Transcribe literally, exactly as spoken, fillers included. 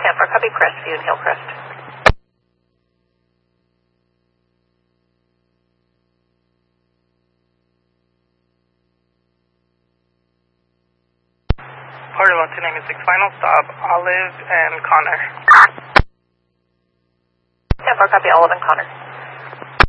ten four, copy Crestview and Hillcrest. Party lot two ninety-six, final stop, Olive and Connor. ten four, copy Olive and Connor.